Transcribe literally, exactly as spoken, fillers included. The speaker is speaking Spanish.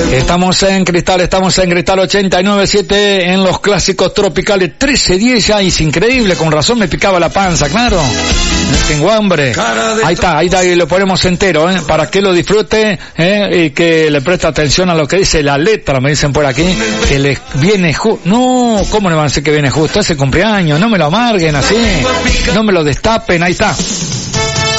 Estamos en Cristal, estamos en Cristal ochenta y nueve punto siete en los clásicos tropicales. trece diez ya, es increíble, con razón me picaba la panza, claro. Tengo hambre. Ahí está, ahí está, y lo ponemos entero, ¿eh? Para que lo disfrute, ¿eh? Y que le preste atención a lo que dice la letra, me dicen por aquí, que les viene justo. No, ¿cómo le van a decir que viene justo? Ese cumpleaños, no me lo amarguen así, no me lo destapen, ahí está.